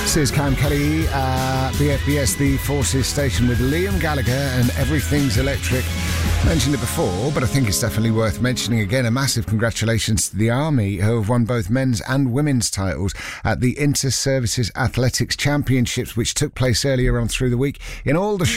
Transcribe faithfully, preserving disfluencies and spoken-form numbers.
This is Cam Kelly, uh, B F B S, the Forces Station with Liam Gallagher and Everything's Electric. Mentioned it before, but I think it's definitely worth mentioning again. A massive congratulations to the Army, who have won both men's and women's titles at the Inter-Services Athletics Championships, which took place earlier on through the week in Aldershot.